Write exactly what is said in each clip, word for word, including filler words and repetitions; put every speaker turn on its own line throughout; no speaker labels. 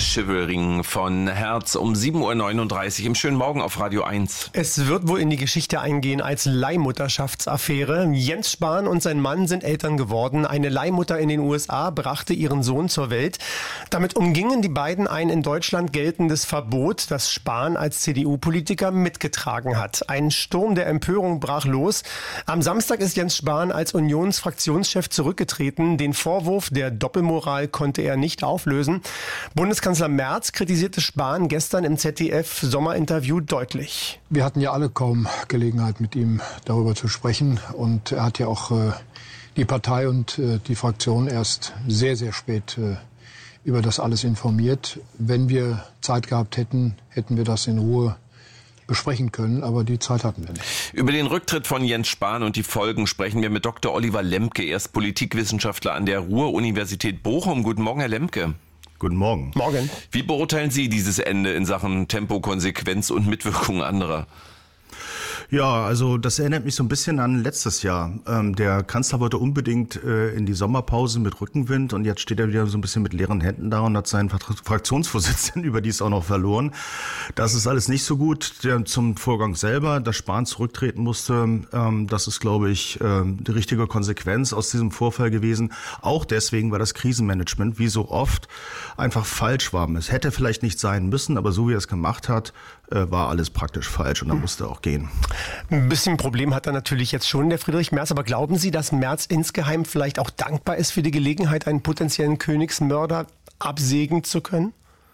Shivering von Herz um sieben Uhr neununddreißig im schönen Morgen auf Radio eins.
Es wird wohl in die Geschichte eingehen als Leihmutterschaftsaffäre. Jens Spahn und sein Mann sind Eltern geworden. Eine Leihmutter in den U S A brachte ihren Sohn zur Welt. Damit umgingen die beiden ein in Deutschland geltendes Verbot, das Spahn als C D U-Politiker mitgetragen hat. Ein Sturm der Empörung brach los. Am Samstag ist Jens Spahn als Unionsfraktionschef zurückgetreten. Den Vorwurf der Doppelmoral konnte er nicht auflösen. Bundeskanzler Merz kritisierte Spahn gestern im Z D F-Sommerinterview deutlich.
Wir hatten ja alle kaum Gelegenheit, mit ihm darüber zu sprechen. Und er hat ja auch äh, die Partei und äh, die Fraktion erst sehr, sehr spät äh, über das alles informiert. Wenn wir Zeit gehabt hätten, hätten wir das in Ruhe besprechen können, aber die Zeit hatten wir nicht.
Über den Rücktritt von Jens Spahn und die Folgen sprechen wir mit Doktor Oliver Lemke. Er ist Politikwissenschaftler an der Ruhr-Universität Bochum. Guten Morgen, Herr Lemke.
Guten Morgen.
Morgen.
Wie beurteilen Sie dieses Ende in Sachen Tempo, Konsequenz und Mitwirkung anderer?
Ja, also das erinnert mich so ein bisschen an letztes Jahr. Ähm, der Kanzler wollte unbedingt äh, in die Sommerpause mit Rückenwind und jetzt steht er wieder so ein bisschen mit leeren Händen da und hat seinen Fraktionsvorsitzenden überdies auch noch verloren. Das ist alles nicht so gut. Der, zum Vorgang selber, dass Spahn zurücktreten musste, ähm, das ist, glaube ich, äh, die richtige Konsequenz aus diesem Vorfall gewesen. Auch deswegen, weil das Krisenmanagement, wie so oft, einfach falsch war. Es hätte vielleicht nicht sein müssen, aber so wie er es gemacht hat, äh, war alles praktisch falsch und dann musste er auch gehen.
Ein bisschen Problem hat er natürlich jetzt schon, der Friedrich Merz. Aber glauben Sie, dass Merz insgeheim vielleicht auch dankbar ist für die Gelegenheit, einen potenziellen Königsmörder absägen zu können?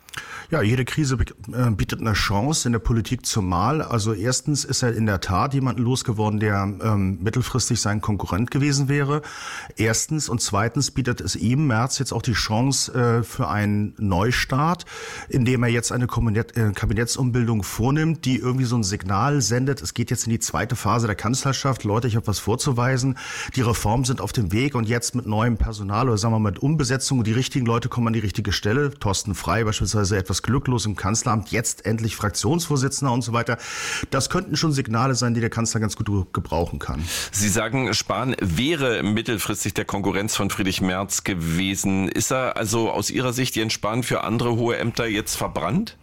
Ja, jede Krise bietet eine Chance, in der Politik zumal. Also erstens ist er in der Tat jemanden losgeworden, der ähm, mittelfristig sein Konkurrent gewesen wäre. Erstens und zweitens bietet es ihm, Merz, jetzt auch die Chance äh, für einen Neustart, indem er jetzt eine Kabinett, äh, Kabinettsumbildung vornimmt, die irgendwie so ein Signal sendet. Es geht jetzt in die zweite Phase der Kanzlerschaft. Leute, ich habe was vorzuweisen. Die Reformen sind auf dem Weg und jetzt mit neuem Personal oder sagen wir mal mit Umbesetzung. Die richtigen Leute kommen an die richtige Stelle. Thorsten Frey beispielsweise etwas glücklos im Kanzleramt, jetzt endlich Fraktionsvorsitzender und so weiter. Das könnten schon Signale sein, die der Kanzler ganz gut gebrauchen kann.
Sie sagen, Spahn wäre mittelfristig der Konkurrenz von Friedrich Merz gewesen. Ist er also aus Ihrer Sicht, Jens Spahn, für andere hohe Ämter jetzt verbrannt?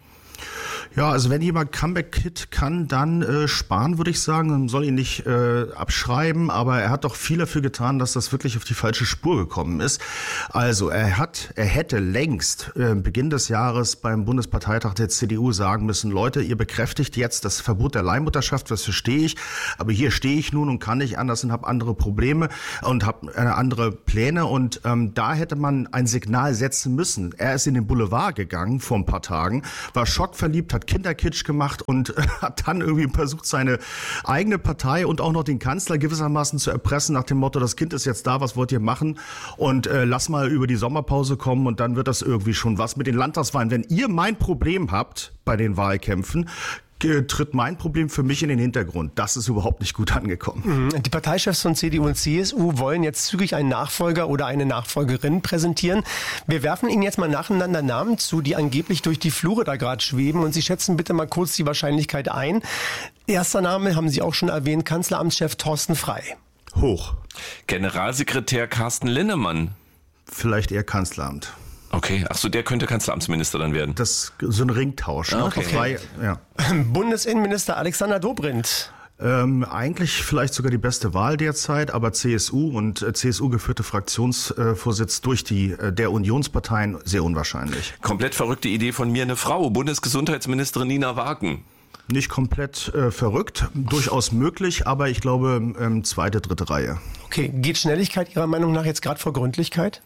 Ja, also wenn jemand Comeback-Kid kann, dann äh, Spahn, würde ich sagen. Man soll ihn nicht äh, abschreiben, aber er hat doch viel dafür getan, dass das wirklich auf die falsche Spur gekommen ist. Also er hat, er hätte längst äh, Beginn des Jahres beim Bundesparteitag der C D U sagen müssen, Leute, ihr bekräftigt jetzt das Verbot der Leihmutterschaft, das verstehe ich, aber hier stehe ich nun und kann nicht anders und habe andere Probleme und habe äh, andere Pläne und ähm, da hätte man ein Signal setzen müssen. Er ist in den Boulevard gegangen vor ein paar Tagen, war schockverliebt, hat Kinderkitsch gemacht und äh, hat dann irgendwie versucht, seine eigene Partei und auch noch den Kanzler gewissermaßen zu erpressen nach dem Motto, das Kind ist jetzt da, was wollt ihr machen? Und äh, lass mal über die Sommerpause kommen und dann wird das irgendwie schon was mit den Landtagswahlen. Wenn ihr mein Problem habt bei den Wahlkämpfen, tritt mein Problem für mich in den Hintergrund. Das ist überhaupt nicht gut angekommen.
Die Parteichefs von C D U und C S U wollen jetzt zügig einen Nachfolger oder eine Nachfolgerin präsentieren. Wir werfen Ihnen jetzt mal nacheinander Namen zu, die angeblich durch die Flure da gerade schweben. Und Sie schätzen bitte mal kurz die Wahrscheinlichkeit ein. Erster Name haben Sie auch schon erwähnt, Kanzleramtschef Thorsten Frey.
Hoch.
Generalsekretär Carsten Linnemann.
Vielleicht eher Kanzleramt.
Okay, ach so, der könnte Kanzleramtsminister dann werden.
Das so ein Ringtausch.
Ah, okay.
Ne? Frei, ja.
Bundesinnenminister Alexander Dobrindt.
Ähm, eigentlich vielleicht sogar die beste Wahl derzeit, aber C S U und äh, C S U geführte Fraktionsvorsitz durch die äh, der Unionsparteien sehr unwahrscheinlich.
Komplett verrückte Idee von mir, eine Frau, Bundesgesundheitsministerin Nina Wagen.
Nicht komplett äh, verrückt, durchaus möglich, aber ich glaube ähm, zweite, dritte Reihe.
Okay, geht Schnelligkeit Ihrer Meinung nach jetzt gerade vor Gründlichkeit?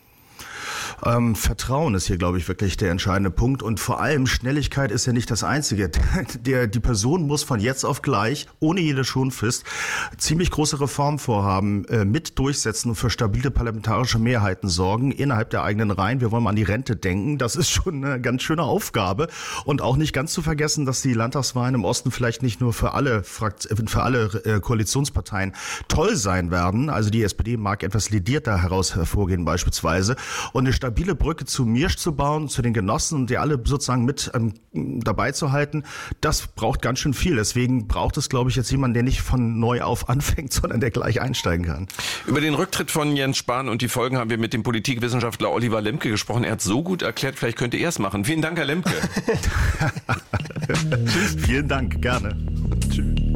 Ähm, Vertrauen ist hier, glaube ich, wirklich der entscheidende Punkt. Und vor allem Schnelligkeit ist ja nicht das Einzige. Der, die Person muss von jetzt auf gleich, ohne jede Schonfrist, ziemlich große Reformvorhaben äh, mit durchsetzen und für stabile parlamentarische Mehrheiten sorgen innerhalb der eigenen Reihen. Wir wollen mal an die Rente denken. Das ist schon eine ganz schöne Aufgabe. Und auch nicht ganz zu vergessen, dass die Landtagswahlen im Osten vielleicht nicht nur für alle, Frakt- für alle äh, Koalitionsparteien toll sein werden. Also die S P D mag etwas ledierter heraus hervorgehen beispielsweise. Und eine stabile stabile Brücke zu Miersch zu bauen, zu den Genossen und die alle sozusagen mit ähm, dabei zu halten, das braucht ganz schön viel. Deswegen braucht es, glaube ich, jetzt jemanden, der nicht von neu auf anfängt, sondern der gleich einsteigen kann.
Über den Rücktritt von Jens Spahn und die Folgen haben wir mit dem Politikwissenschaftler Oliver Lemke gesprochen. Er hat so gut erklärt, vielleicht könnte er es machen. Vielen Dank, Herr Lemke.
Vielen Dank, gerne.